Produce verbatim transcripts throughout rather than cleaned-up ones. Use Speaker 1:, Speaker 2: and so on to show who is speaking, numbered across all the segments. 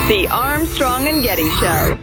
Speaker 1: The Armstrong and Getty Show.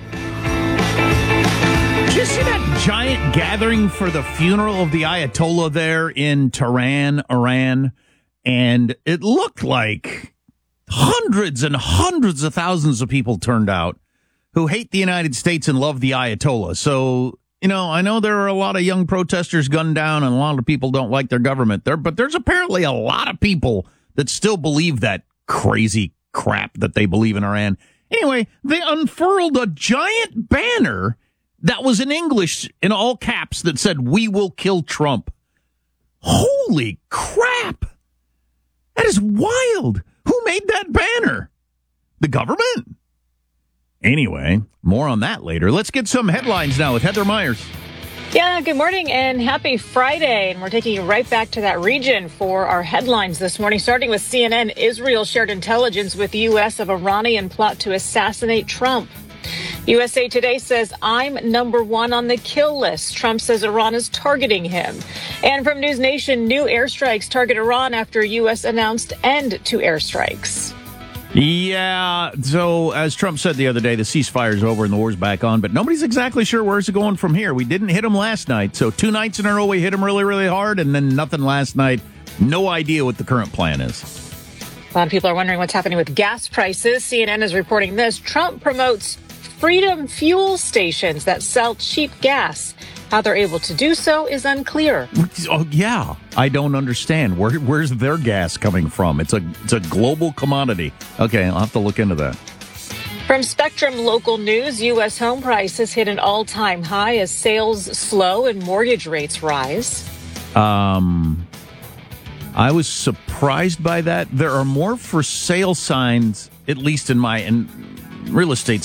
Speaker 2: Did you see that giant gathering for the funeral of the Ayatollah there in Tehran, Iran? And it looked like hundreds and hundreds of thousands of people turned out who hate the United States and love the Ayatollah. So, you know, I know there are a lot of young protesters gunned down and a lot of people don't like their government there, but there's apparently a lot of people that still believe that crazy crap that they believe in Iran. Anyway, they unfurled a giant banner that was in English in all caps that said, "We will kill Trump." Holy crap. That is wild. Who made that banner? The government? Anyway, more on that later. Let's get some headlines now with Heather Myers.
Speaker 3: Yeah, good morning and happy Friday. And we're taking you right back to that region for our headlines this morning, starting with C N N. Israel shared intelligence with the U S of Iranian plot to assassinate Trump. U S A Today says, "I'm number one on the kill list." Trump says Iran is targeting him. And from News Nation, new airstrikes target Iran after U S announced end to airstrikes.
Speaker 2: Yeah, so as Trump said the other day, the ceasefire's over and the war's back on, but nobody's exactly sure where's it going from here. We didn't hit him last night, so two nights in a row we hit him really, really hard, and then nothing last night. No idea what the current plan is.
Speaker 3: A lot of people are wondering what's happening with gas prices. C N N is reporting this. Trump promotes Freedom fuel stations that sell cheap gas. How they're able to do so is unclear.
Speaker 2: Oh, yeah. I don't understand. Where, where's their gas coming from? It's a it's a global commodity. Okay, I'll have to look into that.
Speaker 3: From Spectrum Local News, U S home prices hit an all-time high as sales slow and mortgage rates rise.
Speaker 2: Um, I was surprised by that. There are more for sale signs, at least in my in real estate